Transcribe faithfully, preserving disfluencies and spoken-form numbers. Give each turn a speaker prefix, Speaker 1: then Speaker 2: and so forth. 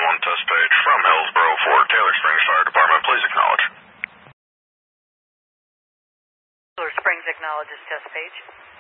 Speaker 1: one test page from Hillsboro for Taylor Springs Fire Department. Please acknowledge.
Speaker 2: Taylor Springs acknowledges test page.